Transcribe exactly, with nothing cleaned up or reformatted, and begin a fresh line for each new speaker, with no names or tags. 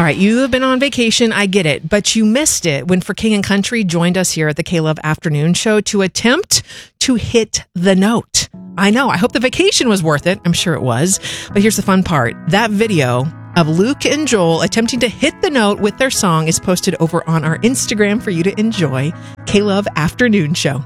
right, you have been on vacation, I get it, but you missed it when For King and Country joined us here at the K-Love Afternoon Show to attempt to hit the note. I know, I hope the vacation was worth it. I'm sure it was. But here's the fun part. That video of Luke and Joel attempting to hit the note with their song is posted over on our Instagram for you to enjoy. K-Love Afternoon Show.